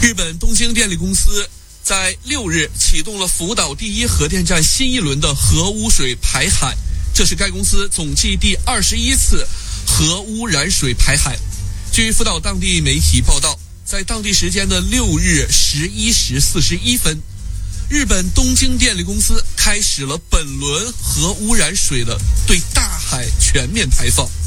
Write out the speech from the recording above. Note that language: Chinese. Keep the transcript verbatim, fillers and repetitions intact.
日本东京电力公司在六日启动了福岛第一核电站新一轮的核污水排海，这是该公司总计第二十一次核污染水排海。据福岛当地媒体报道，在当地时间的六日十一时四十一分，日本东京电力公司开始了本轮核污染水的对大海全面排放。